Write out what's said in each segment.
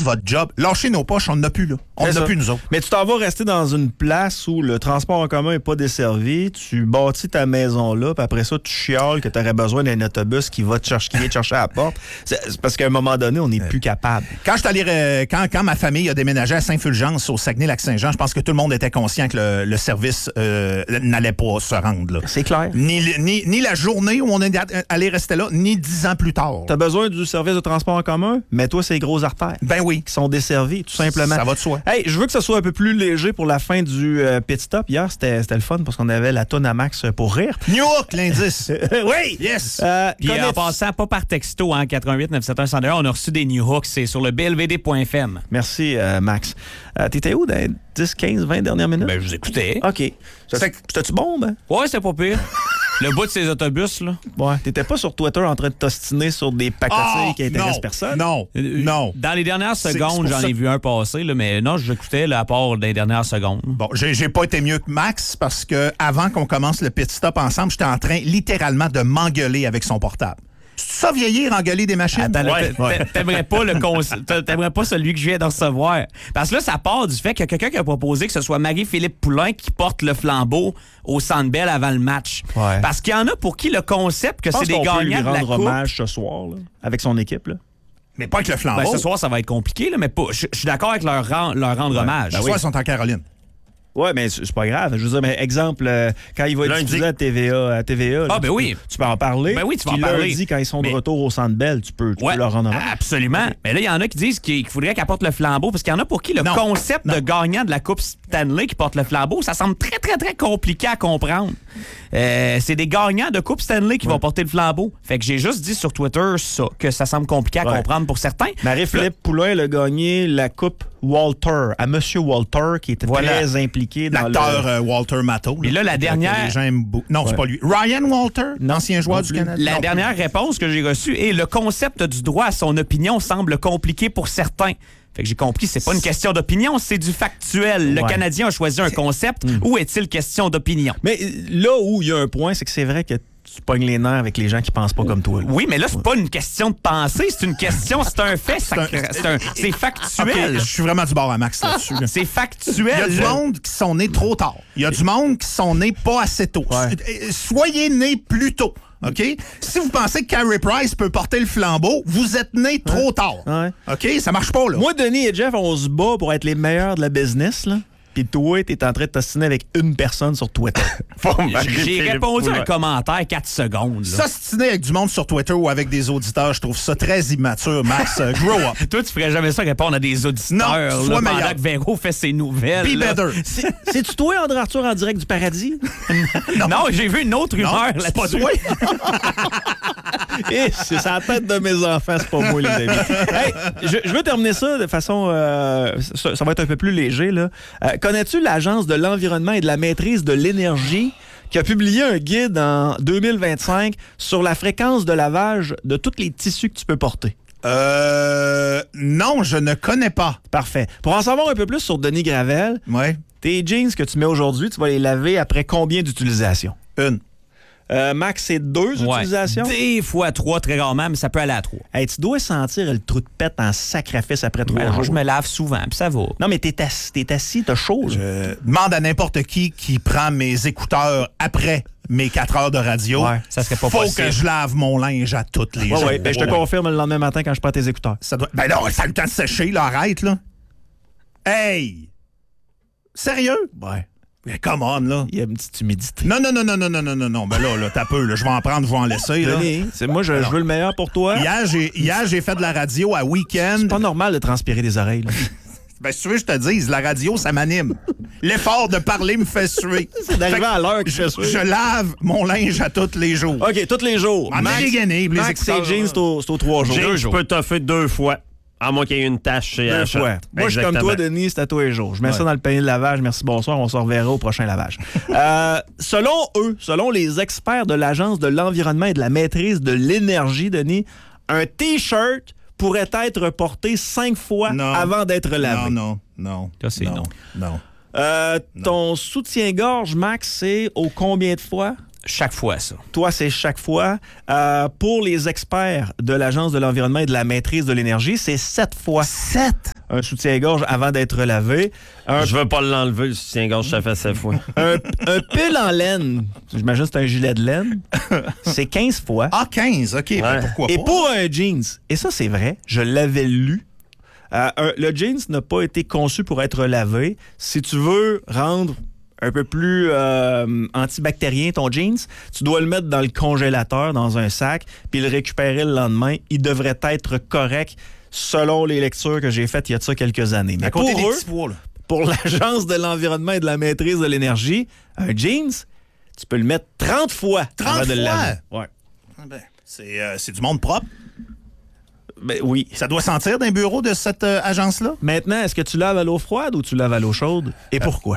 votre job. Lâchez nos poches, on n'en a plus, là. On n'en a plus, nous autres. Mais tu t'en vas rester dans une place où le transport en commun n'est pas desservi, tu bâtis ta maison là, puis après ça, tu chiales que tu aurais besoin d'un autobus qui va te chercher à la porte. C'est parce qu'à un moment donné, on n'est plus capable. Quand ma famille a déménagé à Saint-Fulgence, au Saguenay-Lac-Saint-Jean, je pense que tout le monde était conscient que le service n'allait pas se rendre, là. C'est clair. Ni la journée où on est allé rester là, ni 10 ans plus tard. T'as besoin du service de transport en commun? Mets-toi ces grosses artères. Ben oui. Qui sont desservies, tout simplement. Ça va de soi. Hey, je veux que ce soit un peu plus léger pour la fin du pit stop. Hier, c'était le fun parce qu'on avait la toune à Max pour rire. New Hook, l'indice. Oui! Yes! Puis en passant, pas par texto, 88 971 101, on a reçu des New Hooks, c'est sur le blvd.fm. Merci, Max. T'étais où dans les 10, 15, 20 dernières minutes? Ben, je vous écoutais. OK. C'était-tu bon, ben? Ouais, c'était pas pire. Le bout de ces autobus, là. Ouais. T'étais pas sur Twitter en train de t'ostiner sur des pacotilles qui intéressent personne? Non. Dans les dernières secondes, j'en ai vu un passer, là, mais non, j'écoutais à part des dernières secondes. Bon, j'ai pas été mieux que Max parce que avant qu'on commence le pit stop ensemble, j'étais en train littéralement de m'engueuler avec son portable. C'est ça, vieillir, engueuler des machines? Attends, t'aimerais pas celui que je viens de recevoir. Parce que là, ça part du fait qu'il y a quelqu'un qui a proposé que ce soit Marie-Philippe Poulain qui porte le flambeau au Centre Bell avant le match. Ouais. Parce qu'il y en a pour qui le concept que c'est des gagnants lui de la rendre coupe. hommage ce soir, là, avec son équipe, là. Mais pas avec le flambeau. Ben, ce soir, ça va être compliqué, là, mais je suis d'accord avec leur rendre hommage. Ce soir, ils sont en Caroline. Ouais, mais c'est pas grave. Je veux dire, mais exemple, quand il va être diffusé à TVA, là, ben oui. Tu peux en parler. Ben oui, tu vas en Puis parler. lundi, quand ils sont de retour au Centre Bell, tu peux leur rendre hommage. Absolument. Mais là, il y en a qui disent qu'il faudrait qu'elle porte le flambeau, parce qu'il y en a pour qui le concept de gagnant de la Coupe Stanley qui porte le flambeau, ça semble très, très, très compliqué à comprendre. C'est des gagnants de Coupe Stanley qui vont porter le flambeau. Fait que j'ai juste dit sur Twitter ça, que ça semble compliqué à comprendre pour certains. Marie-Philippe Poulain a gagné la Coupe Walter, à Monsieur Walter, qui était très impliqué dans l'acteur Walter Matthau. Et là, la dernière... Non, c'est pas lui. Ryan Walter, l'ancien joueur du Canada. La dernière réponse que j'ai reçue est le concept du droit à son opinion semble compliqué pour certains. Fait que j'ai compris, c'est pas une question d'opinion, c'est du factuel. Le Canadien a choisi un concept. Où est-il question d'opinion? Mais là où il y a un point, c'est que c'est vrai que tu pognes les nerfs avec les gens qui pensent pas comme toi. Là. Oui, mais là, c'est pas une question de penser, c'est une question, c'est un fait. C'est factuel. Okay, je suis vraiment du bord à Max là-dessus. Là. C'est factuel. Il y a du monde qui sont nés trop tard. Il y a du monde qui sont nés pas assez tôt. Soyez nés plus tôt. OK? Si vous pensez que Carey Price peut porter le flambeau, vous êtes nés trop tard. OK? Ça marche pas, là. Moi, Denis et Jeff, on se bat pour être les meilleurs de la business, là. Puis toi, t'es en train de t'ostiner avec une personne sur Twitter. J'ai répondu à un commentaire 4 secondes. S'ostiner avec du monde sur Twitter ou avec des auditeurs, je trouve ça très immature, Max. Grow up. Toi, tu ferais jamais ça répondre à des auditeurs. Non, sois meilleur. Pendant que Véro fait ses nouvelles. Be better. C'est-tu toi, André Arthur, en direct du paradis? Non, j'ai vu une autre rumeur là-dessus. C'est pas toi. C'est sa tête de mes enfants, c'est pas moi, les amis. Hey, je veux terminer ça de façon... ça va être un peu plus léger, là. Connais-tu l'Agence de l'environnement et de la maîtrise de l'énergie qui a publié un guide en 2025 sur la fréquence de lavage de tous les tissus que tu peux porter? Non, je ne connais pas. Parfait. Pour en savoir un peu plus sur Denis Gravel, tes jeans que tu mets aujourd'hui, tu vas les laver après combien d'utilisations? Une. Max, c'est 2 utilisations? Des fois 3, très rarement, mais ça peut aller à 3. Hey, tu dois sentir le trou de pète en sacrifice après 3 jours. Je me lave souvent, puis ça va. Non, mais t'es assis, t'as chaud. Je demande à n'importe qui prend mes écouteurs après mes 4 heures de radio. Ça serait pas possible. Faut que je lave mon linge à toutes les jours. Ben, je te confirme le lendemain matin quand je prends tes écouteurs. Ben non, ça a le temps de sécher, là, arrête, là. Hey! Sérieux? Ouais. Mais come on, là. Il y a une petite humidité. Non. Ben là, t'as peu, là. Je vais en prendre, je vais en laisser, là. Denis, moi, je veux le meilleur pour toi. Hier, j'ai fait de la radio à week-end. C'est pas normal de transpirer des oreilles, là. Ben, si tu veux, je te dise, la radio, ça m'anime. L'effort de parler me fait suer. C'est d'arriver à l'heure que je fais suer. Je lave mon linge à tous les jours. OK, tous les jours. Max, c'est jeans, c'est aux 3 jours. Je peux t'offrir 2 fois. À moins qu'il y ait une tâche chez Deux fois. Moi, je suis comme toi, Denis, c'est à tous les jours. Je mets ça dans le panier de lavage. Merci, bonsoir. On se reverra au prochain lavage. Selon les experts de l'Agence de l'environnement et de la maîtrise de l'énergie, Denis, un T-shirt pourrait être porté 5 fois avant d'être lavé. Non. Ça, c'est non. Ton soutien-gorge, Max, c'est au combien de fois? Chaque fois, ça. Toi, c'est chaque fois. Pour les experts de l'Agence de l'environnement et de la maîtrise de l'énergie, c'est 7 fois. 7? un soutien-gorge avant d'être lavé. Je veux pas l'enlever, le soutien-gorge, ça fait 7 fois. Un pull en laine, j'imagine que c'est un gilet de laine, c'est 15 fois. Ah, 15, OK. Ben pourquoi pas? Et pour un jeans, et ça c'est vrai, je l'avais lu, le jeans n'a pas été conçu pour être lavé. Si tu veux rendre un peu plus antibactérien ton jeans, tu dois le mettre dans le congélateur, dans un sac, puis le récupérer le lendemain. Il devrait être correct selon les lectures que j'ai faites il y a de ça quelques années. Mais pour eux, pour l'Agence de l'environnement et de la maîtrise de l'énergie, un jeans, tu peux le mettre 30 fois 30 avant de le fois? laver. Ouais. Ben, c'est du monde propre. Ben oui. Ça doit sentir d'un bureau de cette agence-là? Maintenant, est-ce que tu laves à l'eau froide ou tu laves à l'eau chaude? Et pourquoi?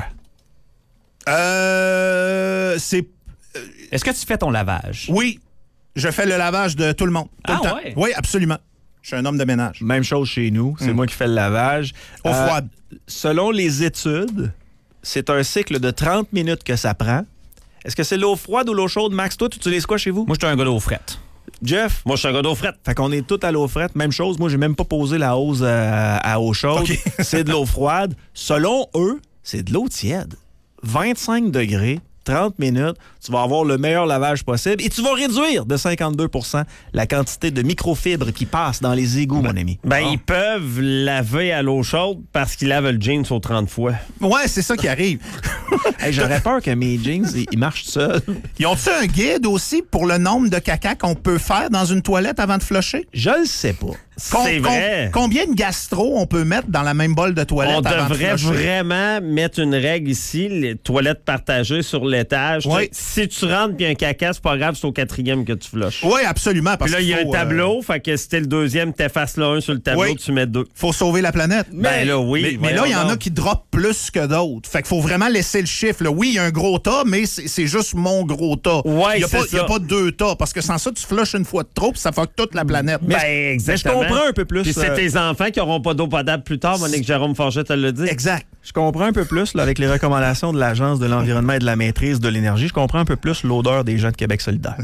Est-ce que tu fais ton lavage? Oui. Je fais le lavage de tout le monde. Tout le temps. Ouais? Oui, absolument. Je suis un homme de ménage. Même chose chez nous. C'est moi qui fais le lavage. Eau froide. Selon les études, c'est un cycle de 30 minutes que ça prend. Est-ce que c'est l'eau froide ou l'eau chaude? Max, toi, tu utilises quoi chez vous? Moi, je suis un gars d'eau frette. Jeff? Moi, je suis un gars d'eau frette. Fait qu'on est tous à l'eau frette. Même chose. Moi, j'ai même pas posé la hausse à eau chaude. Okay. C'est de l'eau froide. Selon eux, c'est de l'eau tiède. 25 degrés, 30 minutes, tu vas avoir le meilleur lavage possible et tu vas réduire de 52 % la quantité de microfibres qui passent dans les égouts, mon ami. Ils peuvent laver à l'eau chaude parce qu'ils lavent le jeans aux 30 fois. Ouais, c'est ça qui arrive. Hey, j'aurais peur que mes jeans, ils marchent seuls. Ils ont-tu un guide aussi pour le nombre de caca qu'on peut faire dans une toilette avant de flusher? Je le sais pas. C'est vrai. Combien de gastro on peut mettre dans la même bol de toilette On avant devrait de flusher? vraiment mettre une règle ici, les toilettes partagées sur l'étage. Oui. Si tu rentres puis un caca, c'est pas grave, c'est au 4e que tu flushes. Oui, absolument. Parce Puis là, il y a qu'il un faut, tableau, fait que si t'es le 2e, t'effaces le 1 sur le tableau, Oui. tu mets 2. faut sauver la planète. Ben là, oui. Mais là, il y en a qui droppent plus que d'autres. Fait qu'il faut vraiment laisser le chiffre. Là. Oui, il y a un gros tas, mais c'est juste mon gros tas. Ouais, il n'y a, c'est ça. pas 2 tas. Parce que sans ça, tu flushes une fois de trop, puis ça fuck toute la planète. Ben, Mais je exactement. comprends un peu plus. Puis c'est tes enfants qui n'auront pas d'eau potable plus tard, Monique Jérôme Forget te l'a dit. Exact. Je comprends un peu plus là, avec les recommandations de l'Agence de l'environnement et de la maîtrise de l'énergie. Je comprends un peu plus l'odeur des gens de Québec solidaire.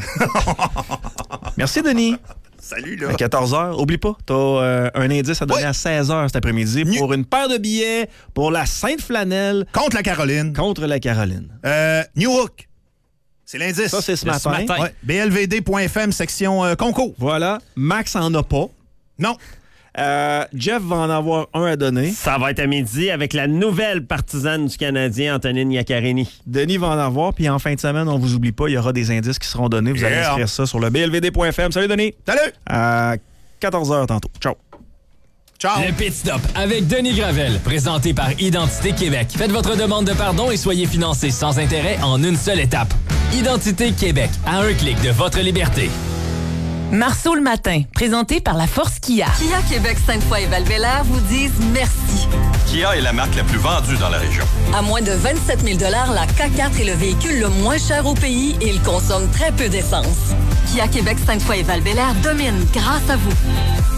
Merci, Denis. Salut, là. À 14h, oublie pas, t'as un indice à donner à 16h cet après-midi pour une paire de billets pour la Sainte-Flanelle Contre la Caroline. contre la Caroline. New Hook. C'est l'indice. Ça, c'est ce matin. Ouais. blvd.fm, section concours. Voilà. Max en a pas. Non. Jeff va en avoir un à donner. Ça va être à midi avec la nouvelle partisane du Canadien, Antonine Iaccarini. Denis va en avoir, puis en fin de semaine, on vous oublie pas, il y aura des indices qui seront donnés. Vous allez inscrire ça sur le blvd.fm. Salut, Denis. Salut. À 14h tantôt. Ciao. Ciao. Le Pit Stop avec Denis Gravel, présenté par Identité Québec. Faites votre demande de pardon et soyez financé sans intérêt en une seule étape. Identité Québec, à un clic de votre liberté. Marceau le matin, présenté par la Force Kia. Kia Québec, Sainte-Foy et Val-Bélair vous disent merci. Kia est la marque la plus vendue dans la région. À moins de 27 000 $, la K4 est le véhicule le moins cher au pays et il consomme très peu d'essence. Kia Québec, Sainte-Foy et Val-Bélair domine grâce à vous.